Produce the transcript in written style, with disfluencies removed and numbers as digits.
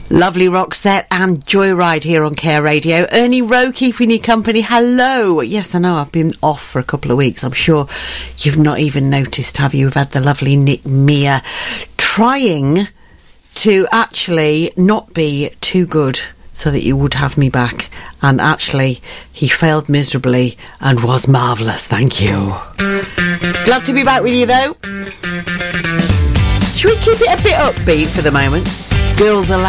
Lovely Roxette and Joyride here on Care Radio. Ernie Rowe keeping you company. Hello. Yes, I know I've been off for a couple of weeks. I'm sure you've not even noticed, have you? We've had the lovely Nick Mia trying to actually not be too good so that you would have me back. And actually, he failed miserably and was marvellous. Thank you. Glad to be back with you, though. Should we keep it a bit upbeat for the moment? Girls Aloud.